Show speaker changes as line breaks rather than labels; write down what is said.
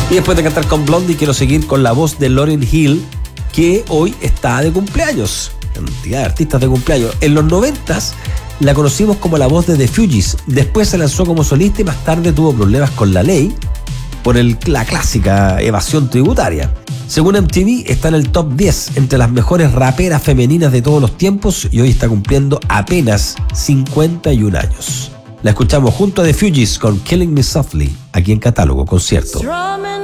Y después de cantar con Blondie, quiero seguir con la voz de Lauryn Hill, que hoy está de cumpleaños. Cantidad de artistas de cumpleaños. En los 90s la conocimos como la voz de The Fugees. Después se lanzó como solista y más tarde tuvo problemas con la ley por la clásica evasión tributaria. Según MTV, está en el top 10 entre las mejores raperas femeninas de todos los tiempos y hoy está cumpliendo apenas 51 años. La escuchamos junto a The Fugees con Killing Me Softly, aquí en Catálogo Concierto.